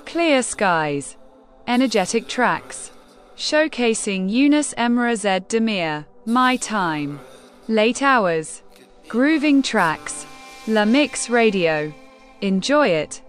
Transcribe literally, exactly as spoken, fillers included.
Clear skies. Energetic tracks. Showcasing Yunus Emre Z Demir, My Time. Late hours. Grooving tracks. La Mix Radio. Enjoy it.